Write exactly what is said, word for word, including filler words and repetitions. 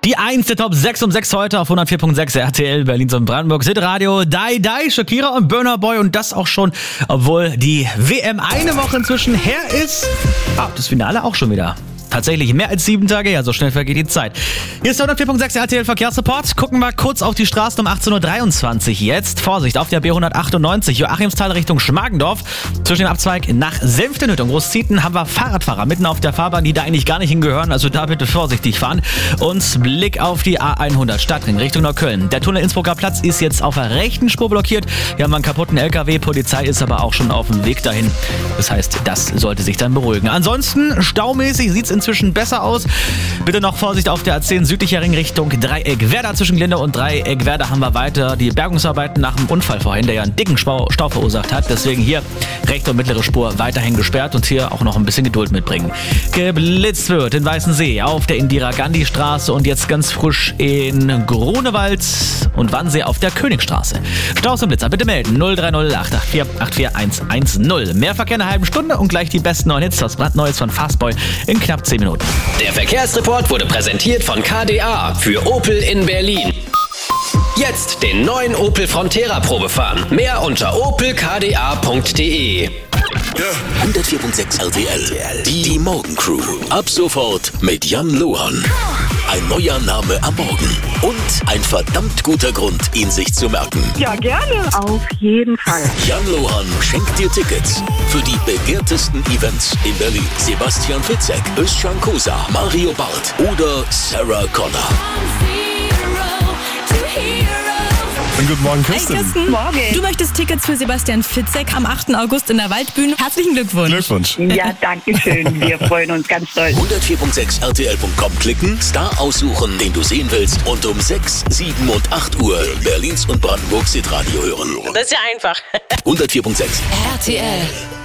Die eins der Top sechs um sechs heute auf hundertvier Komma sechs R T L Berlin und Brandenburg Hitradio. Die Die, Shakira und Burna Boy und das auch schon, obwohl die W M eine Woche inzwischen her ist. Ah, das Finale auch schon wieder. Tatsächlich mehr als sieben Tage her, so schnell vergeht die Zeit. Hier ist der hundertvier Komma sechs R T L Verkehrsreport. Gucken wir kurz auf die Straßen um achtzehn Uhr dreiundzwanzig. Jetzt, Vorsicht, auf der B hundertachtundneunzig, Joachimsthal Richtung Schmargendorf. Zwischen dem Abzweig nach Senftenhütte und Großzieten haben wir Fahrradfahrer mitten auf der Fahrbahn, die da eigentlich gar nicht hingehören. Also da bitte vorsichtig fahren. Und Blick auf die A hundert Stadtring Richtung Neukölln. Der Tunnel Innsbrucker Platz ist jetzt auf der rechten Spur blockiert. Hier haben wir einen kaputten L K W. Polizei ist aber auch schon auf dem Weg dahin. Das heißt, das sollte sich dann beruhigen. Ansonsten, staumäßig sieht es inzwischen besser aus. Bitte noch Vorsicht auf der A zehn südlicher Ring Richtung Dreieckwerder. Zwischen Glinde und Dreieckwerder haben wir weiter die Bergungsarbeiten nach dem Unfall vorhin, der ja einen dicken Stau verursacht hat. Deswegen hier rechte und mittlere Spur weiterhin gesperrt und hier auch noch ein bisschen Geduld mitbringen. Geblitzt wird in Weißensee auf der Indira-Gandhi-Straße und jetzt ganz frisch in Grunewald und Wannsee auf der Königstraße. Staus und Blitzer bitte melden null drei null acht acht vier acht vier eins eins null. Mehr Verkehr in einer halben Stunde und gleich die besten neuen Hits, das brandneues von Fastboy in knapp zehn Minuten. Der Verkehrsreport wurde präsentiert von K D A für Opel in Berlin. Jetzt den neuen Opel Frontera Probe fahren. Mehr unter opel k d a punkt d e. hundertvier Komma sechs R T L. Die, die Morgencrew. Ab sofort mit Jan Lohan. Ein neuer Name am Morgen. Und ein verdammt guter Grund, ihn sich zu merken. Ja, gerne. Auf jeden Fall. Jan Lohan schenkt dir Tickets für die begehrtesten Events in Berlin. Sebastian Fitzek, Özcan Kosa, Mario Barth oder Sarah Connor. Guten Morgen, Kirsten. Hi, Kirsten. Morgen. Du möchtest Tickets für Sebastian Fitzek am achten August in der Waldbühne. Herzlichen Glückwunsch. Glückwunsch. Ja, danke schön. Wir freuen uns ganz doll. hundertvier Komma sechs R T L Punkt com klicken, Star aussuchen, den du sehen willst und um sechs, sieben und acht Uhr Berlins und Brandenburgs Hitradio hören. Das ist ja einfach. hundertvier Komma sechs R T L.